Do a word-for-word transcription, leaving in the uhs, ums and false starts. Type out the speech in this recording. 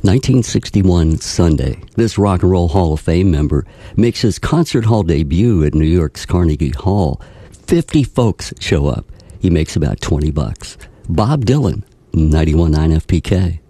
nineteen sixty-one Sunday, this Rock and Roll Hall of Fame member makes his concert hall debut at New York's Carnegie Hall. Fifty folks show up. He makes about twenty bucks. Bob Dylan, ninety-one point nine F P K.